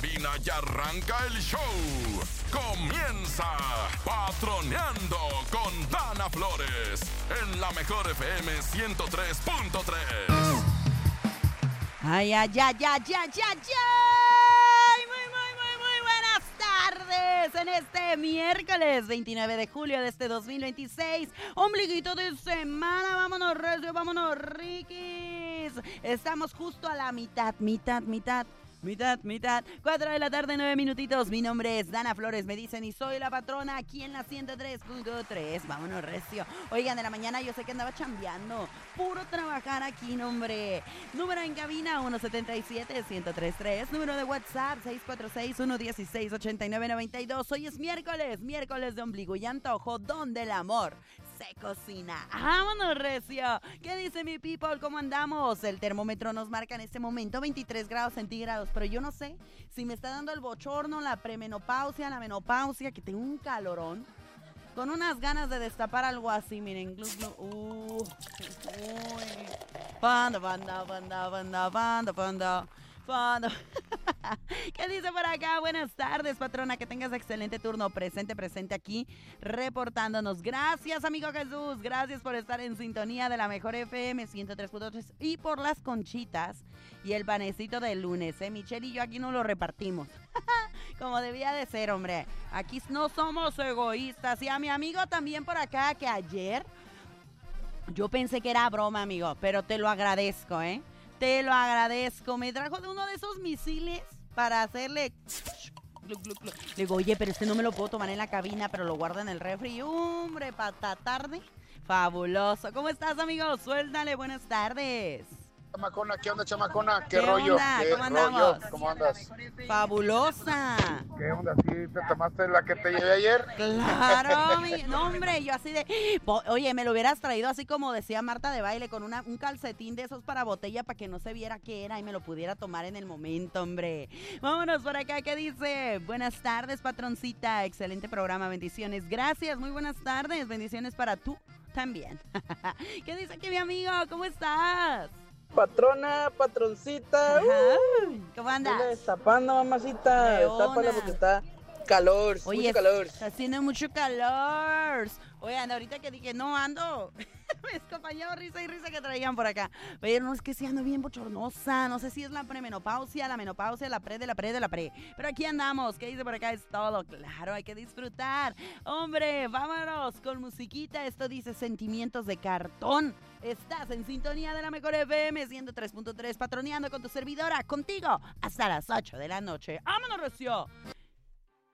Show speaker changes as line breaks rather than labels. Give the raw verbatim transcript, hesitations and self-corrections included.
cabina y arranca el show. Comienza Patroneando con Dana Flores en la mejor F M ciento tres punto tres.
Ay, ay, ay, ay, ay, ay, ay. Muy, muy, muy, muy buenas tardes en este miércoles veintinueve de julio de este dos mil veintiséis. Ombliguito de semana, vámonos recio, vámonos riquis. Estamos justo a la mitad, mitad, mitad. Mitad, mitad, cuatro de la tarde, nueve minutitos. Mi nombre es Dana Flores, me dicen, y soy la patrona aquí en la ciento tres punto tres. Vámonos, recio. Oigan, de la mañana yo sé que andaba chambeando. Puro trabajar aquí, nombre. Número en cabina, uno siete siete, uno cero tres tres. Número de WhatsApp, seis cuatro seis, uno uno seis, ocho nueve nueve dos. Hoy es miércoles, miércoles de ombligo y antojo, donde el amor se cocina. ¡Vámonos, recio! ¿Qué dice mi people? ¿Cómo andamos? El termómetro nos marca en este momento veintitrés grados centígrados, pero yo no sé si me está dando el bochorno, la premenopausia, la menopausia, que tengo un calorón, con unas ganas de destapar algo así, miren. Glu, glu, uh, uy. Panda, panda, panda, panda, panda, panda, panda. ¿Qué dice por acá? Buenas tardes, patrona, que tengas excelente turno. Presente, presente aquí, reportándonos. Gracias, amigo Jesús, gracias por estar en sintonía de la mejor F M ciento tres punto tres y por las conchitas y el panecito del lunes, ¿eh? Michelle y yo aquí nos lo repartimos. Como debía de ser, hombre. Aquí no somos egoístas. Y a mi amigo también por acá, que ayer yo pensé que era broma, amigo, pero te lo agradezco, ¿eh? Te lo agradezco. Me trajo de uno de esos misiles para hacerle... Le digo, oye, pero este no me lo puedo tomar en la cabina, pero lo guardo en el refri. Y, hombre, pata tarde. Fabuloso. ¿Cómo estás, amigo? Suéltale, buenas tardes.
Chamacona, ¿qué onda, chamacona? ¿Qué,
¿Qué
rollo?
onda?
¿Qué
¿Cómo andamos?
rollo? ¿Cómo andas?
Fabulosa.
¿Qué onda? ¿Sí te tomaste la que te llevé ayer?
Claro, mi... no, hombre, yo así de... Oye, me lo hubieras traído así como decía Marta de Baile, con una, un calcetín de esos para botella para que no se viera qué era y me lo pudiera tomar en el momento, hombre. Vámonos por acá, ¿qué dice? Buenas tardes, patroncita. Excelente programa, bendiciones. Gracias, muy buenas tardes. Bendiciones para tú también. ¿Qué dice aquí mi amigo? ¿Cómo estás?
Patrona, patroncita.
Ajá.
Uh,
¿Cómo andas?
Dile, destapando, mamacita.
Leona.
Destápala porque está calor,
Oye,
mucho calor.
está haciendo mucho calor. Oigan, ahorita que dije, no ando, me acompañaba risa y risa que traían por acá. Pero no, es que sí ando bien bochornosa. No sé si es la premenopausia, la menopausia, la pre de la pre de la pre. Pero aquí andamos. ¿Qué dice por acá? Es todo. Claro, hay que disfrutar. Hombre, vámonos con musiquita. Esto dice Sentimientos de Cartón. Estás en sintonía de la mejor F M ciento tres punto tres, patroneando con tu servidora, contigo hasta las ocho de la noche. ¡Vámonos, Recio!